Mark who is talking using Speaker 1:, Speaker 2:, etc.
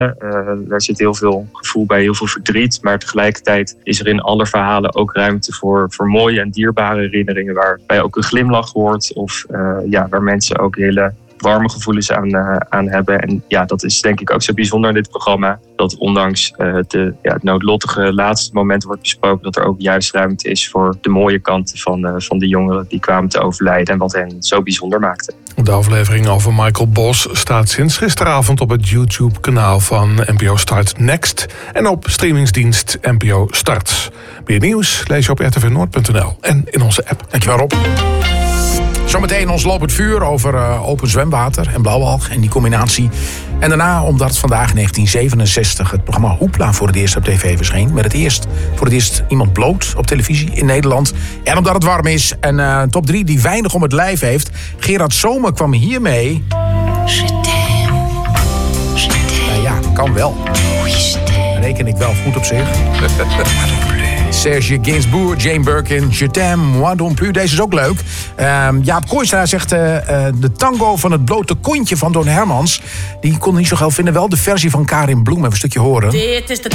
Speaker 1: Daar zit heel veel gevoel bij, heel veel verdriet. Maar tegelijkertijd is er in alle verhalen ook ruimte voor mooie en dierbare herinneringen. Waarbij ook een glimlach hoort. Of waar mensen ook hele warme gevoelens aan hebben. En ja, dat is denk ik ook zo bijzonder in dit programma. Dat ondanks het noodlottige laatste moment wordt besproken, dat er ook juist ruimte is voor de mooie kanten van de jongeren die kwamen te overlijden en wat hen zo bijzonder maakte.
Speaker 2: De aflevering over Michael Bos staat sinds gisteravond op het YouTube-kanaal van NPO Start Next en op streamingsdienst NPO Start. Meer nieuws lees je op rtvnoord.nl en in onze app.
Speaker 3: Dankjewel, Rob. Zometeen ons lopend vuur over open zwemwater en blauwalg en die combinatie. En daarna, omdat vandaag in 1967 het programma Hoepla voor het eerst op tv verscheen. Voor het eerst iemand bloot op televisie in Nederland. En omdat het warm is en top 3 die weinig om het lijf heeft. Gerard Zomer kwam hiermee. Ja, kan wel. Reken ik wel goed op zich. Serge Gainsbourg, Jane Birkin, Je t'aime, moi non plus. Deze is ook leuk. Jaap Kooistra zegt de tango van het blote kontje van Don Hermans. Die kon niet zo gauw vinden. Wel de versie van Karin Bloem. Even een stukje horen.
Speaker 4: Dit is de